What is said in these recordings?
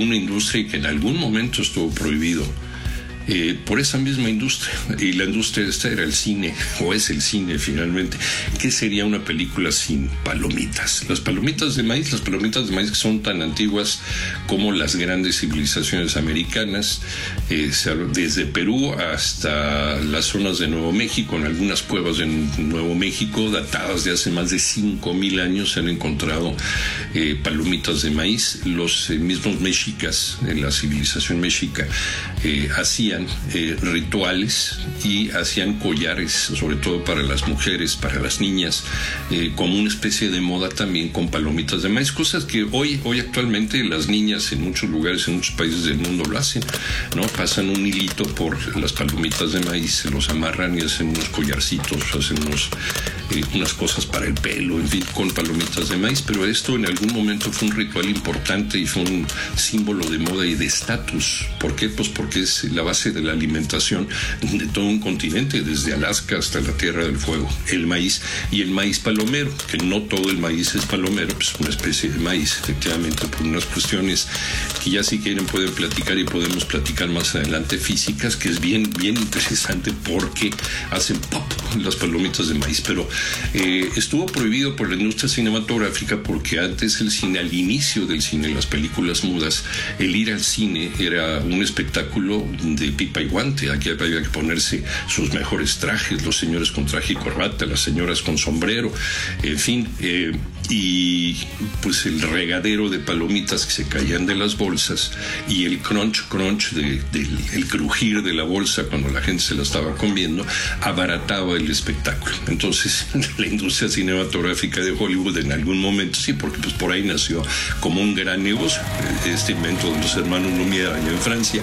una industria que en algún momento estuvo prohibido por esa misma industria. Y la industria esta era el cine, o es el cine finalmente. ¿Qué sería una película sin palomitas? Las palomitas de maíz que son tan antiguas como las grandes civilizaciones americanas, desde Perú hasta las zonas de Nuevo México. En algunas cuevas de Nuevo México, datadas de hace más de 5,000 años, se han encontrado palomitas de maíz. Los mismos mexicas, en la civilización mexica, hacían rituales y hacían collares, sobre todo para las mujeres, para las niñas, como una especie de moda también con palomitas de maíz, cosas que hoy actualmente las niñas en muchos lugares, en muchos países del mundo lo hacen, ¿no? Pasan un hilito por las palomitas de maíz, se los amarran y hacen unos collarcitos, hacen unas cosas para el pelo, en fin, con palomitas de maíz. Pero esto en algún momento fue un ritual importante y fue un símbolo de moda y de estatus. ¿Por qué? Pues porque es la base de la alimentación de todo un continente, desde Alaska hasta la Tierra del Fuego, el maíz. Y el maíz palomero, que no todo el maíz es palomero, pues una especie de maíz, efectivamente, por unas cuestiones que ya si quieren pueden platicar y podemos platicar más adelante, físicas, que es bien interesante porque hacen pop las palomitas de maíz. Pero estuvo prohibido por la industria cinematográfica porque antes el cine, al inicio del cine, las películas mudas, el ir al cine era un espectáculo de pipa y guante. Aquí había que ponerse sus mejores trajes, los señores con traje y corbata, las señoras con sombrero, en fin, y pues el regadero de palomitas que se caían de las bolsas y el crunch el crujir de la bolsa cuando la gente se la estaba comiendo abarataba el espectáculo. Entonces la industria cinematográfica de Hollywood en algún momento, sí, porque pues por ahí nació como un gran negocio este invento de los hermanos Lumière allá en Francia,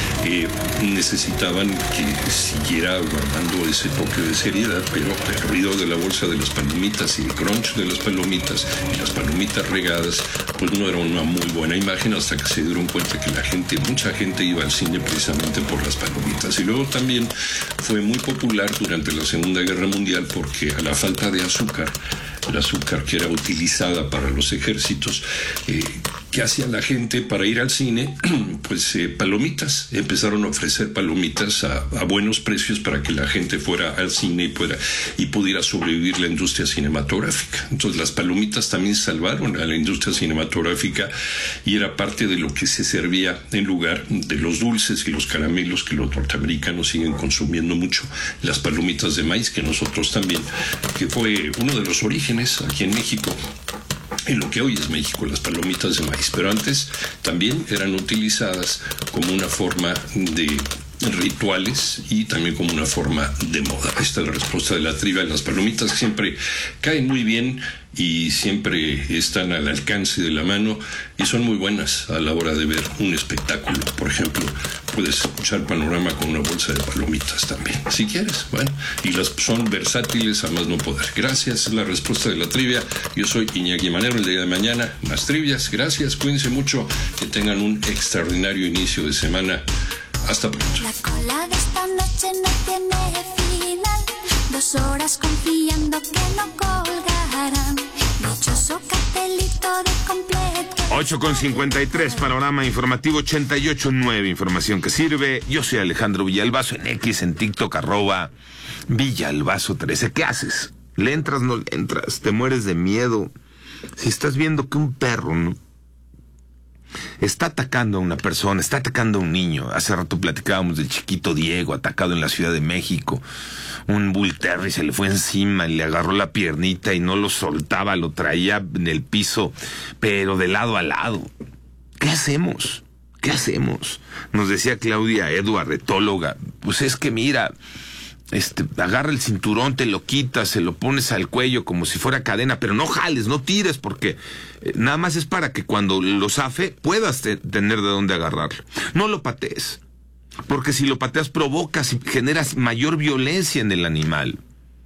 necesitaban que siguiera guardando ese toque de seriedad, pero el ruido de la bolsa de las palomitas y el crunch de las palomitas y las palomitas regadas, pues no era una muy buena imagen, hasta que se dieron cuenta que mucha gente iba al cine precisamente por las palomitas. Y luego también fue muy popular durante la Segunda Guerra Mundial porque a la falta de azúcar, el azúcar que era utilizada para los ejércitos, ¿qué hacía la gente para ir al cine? Pues palomitas. Empezaron a ofrecer palomitas a buenos precios para que la gente fuera al cine y pudiera sobrevivir la industria cinematográfica. Entonces las palomitas también salvaron a la industria cinematográfica y era parte de lo que se servía en lugar de los dulces y los caramelos que los norteamericanos siguen consumiendo mucho, las palomitas de maíz, que nosotros también, que fue uno de los orígenes aquí en México, en lo que hoy es México, las palomitas de maíz. Pero antes también eran utilizadas como una forma de rituales y también como una forma de moda. Esta es la respuesta de la trivia. Las palomitas siempre caen muy bien y siempre están al alcance de la mano y son muy buenas a la hora de ver un espectáculo. Por ejemplo, puedes escuchar Panorama con una bolsa de palomitas también, si quieres. Bueno, y las son versátiles a más no poder. Gracias, es la respuesta de la trivia. Yo soy Iñaki Manero. El día de mañana más trivias. Gracias, cuídense mucho, que tengan un extraordinario inicio de semana. Hasta pronto. La cola de esta noche no tiene final. 2 horas confiando que no colgarán. Dichoso cartelito de completo. 8:53, Panorama Informativo 88.9, información que sirve. Yo soy Alejandro Villalbazo, en X, en TikTok, @Villalbazo13. ¿Qué haces? ¿Le entras, no le entras? ¿Te mueres de miedo? Si estás viendo que un perro, ¿no?, está atacando a una persona, está atacando a un niño. Hace rato platicábamos del chiquito Diego, atacado en la Ciudad de México. Un Bull Terrier se le fue encima, le agarró la piernita y no lo soltaba, lo traía en el piso, pero de lado a lado. ¿Qué hacemos? ¿Qué hacemos? Nos decía Claudia Edward, etóloga, pues es que mira, agarra el cinturón, te lo quitas, se lo pones al cuello como si fuera cadena, pero no jales, no tires, porque nada más es para que cuando lo zafe puedas tener de dónde agarrarlo. No lo patees, porque si lo pateas provocas y generas mayor violencia en el animal.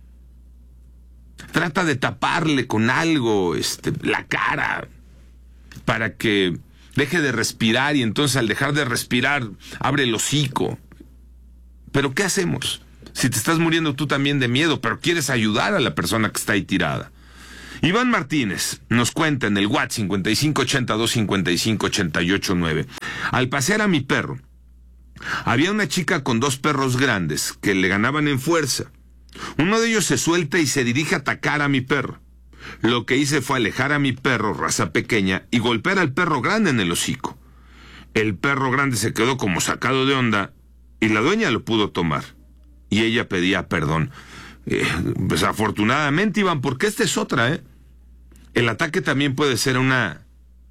Trata de taparle con algo la cara para que deje de respirar, y entonces al dejar de respirar abre el hocico. ¿Pero qué hacemos? Si te estás muriendo tú también de miedo, pero quieres ayudar a la persona que está ahí tirada. Iván Martínez nos cuenta en el WhatsApp 5582-5588-9. Al pasear a mi perro, había una chica con 2 perros grandes que le ganaban en fuerza. Uno de ellos se suelta y se dirige a atacar a mi perro. Lo que hice fue alejar a mi perro, raza pequeña, y golpear al perro grande en el hocico. El perro grande se quedó como sacado de onda y la dueña lo pudo tomar. Y ella pedía perdón. Pues afortunadamente, Iván, porque esta es otra, El ataque también puede ser a una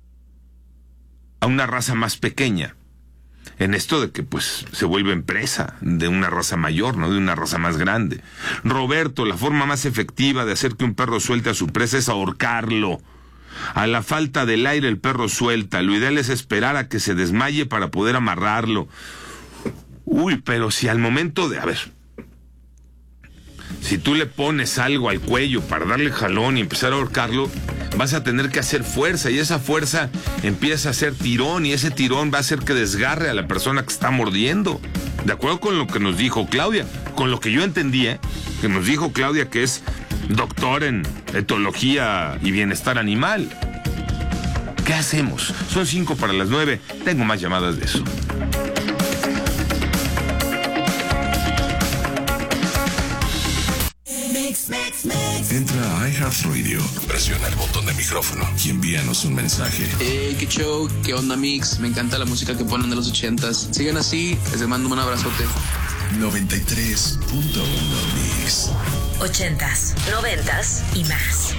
raza más pequeña. En esto de que pues se vuelven presa de una raza mayor, no de una raza más grande. Roberto, la forma más efectiva de hacer que un perro suelte a su presa es ahorcarlo. A la falta del aire el perro suelta. Lo ideal es esperar a que se desmaye para poder amarrarlo. Uy, pero si al momento de... A ver, si tú le pones algo al cuello para darle jalón y empezar a ahorcarlo, vas a tener que hacer fuerza, y esa fuerza empieza a hacer tirón, y ese tirón va a hacer que desgarre a la persona que está mordiendo. De acuerdo con lo que nos dijo Claudia, con lo que yo entendí, que nos dijo Claudia, que es doctor en etología y bienestar animal. ¿Qué hacemos? Son 8:55. Tengo más llamadas de eso. Entra a iHeartRadio, presiona el botón de micrófono y envíanos un mensaje. Qué show, qué onda Mix, me encanta la música que ponen de los 80s. Sigan así, les mando un abrazote. 93.1 Mix. 80s, 90s y más.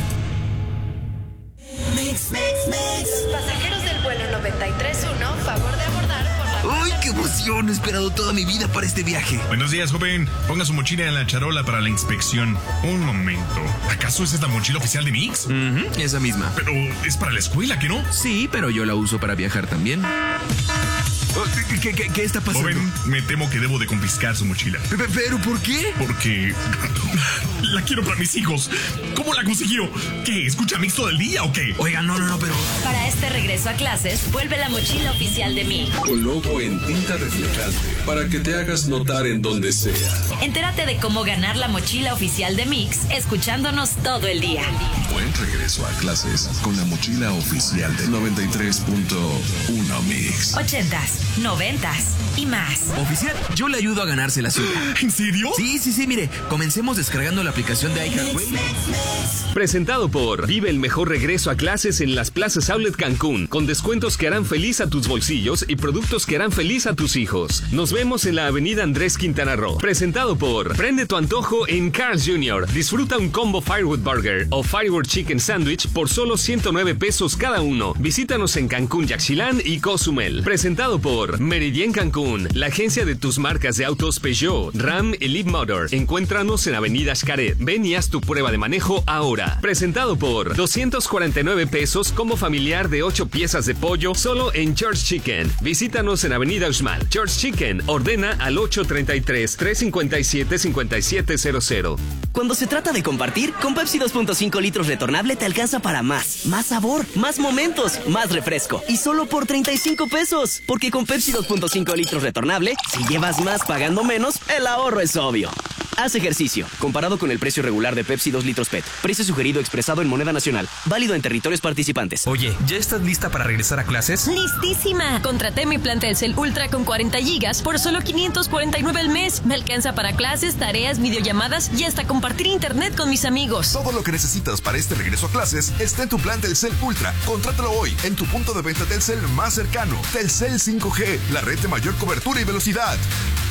Pasajeros del vuelo 93.1, favor de abordar por la... ¡Ay, qué emoción! He esperado toda mi vida para este viaje. Buenos días, joven. Ponga su mochila en la charola para la inspección. Un momento. ¿Acaso esa es la mochila oficial de Mix? Esa misma. Pero es para la escuela, ¿que no? Sí, pero yo la uso para viajar también. ¿Qué está pasando? Joven, me temo que debo de confiscar su mochila. ¿Pero por qué? Porque la quiero para mis hijos. ¿Cómo la consiguió? ¿Qué? ¿Escucha Mix todo el día o qué? Oiga, no, pero... Para este regreso a clases, vuelve la mochila oficial de Mix. Con logo en tinta reflejante para que te hagas notar en donde sea. Entérate de cómo ganar la mochila oficial de Mix escuchándonos todo el día. Buen regreso a clases con la mochila oficial de 93.1 Mix. 80s, 90s y más. Oficial, yo le ayudo a ganarse la suya. ¿En serio? Sí, mire, comencemos descargando la aplicación de iHeartRadio. Presentado por Vive el mejor regreso a clases en las plazas Outlet Cancún, con descuentos que harán feliz a tus bolsillos y productos que harán feliz a tus hijos. Nos vemos en la avenida Andrés Quintana Roo. Presentado por Prende tu antojo en Carl's Jr. Disfruta un combo Firewood Burger o Firewood Chicken Sandwich por solo 109 pesos cada uno. Visítanos en Cancún, Yaxchilán y Cozumel. Presentado por Meridien Cancún, la agencia de tus marcas de autos Peugeot, Ram y Leap Motor. Encuéntranos en avenida Xcaret. Ven y haz tu prueba de manejo ahora. Presentado por 249 pesos combo familiar de 8 piezas de pollo solo en George Chicken. Visítanos en avenida Uxmal. George Chicken, ordena al 833-357-5700. Cuando se trata de compartir, con Pepsi 2.5 litros retornable te alcanza para más. Más sabor, más momentos, más refresco. Y solo por 35 pesos. Porque con Pepsi 2.5 litros retornable, si llevas más pagando menos, el ahorro es obvio. Haz ejercicio. Comparado con el precio regular de Pepsi 2 litros PET. Precio sugerido expresado en moneda nacional. Válido en territorios participantes. Oye, ¿ya estás lista para regresar a clases? ¡Listísima! Contraté mi plan Telcel Ultra con 40 gigas por solo 549 al mes. Me alcanza para clases, tareas, videollamadas y hasta compartir internet con mis amigos. Todo lo que necesitas para este regreso a clases está en tu plan Telcel Ultra. Contrátalo hoy en tu punto de venta Telcel más cercano. Telcel 5G, la red de mayor cobertura y velocidad.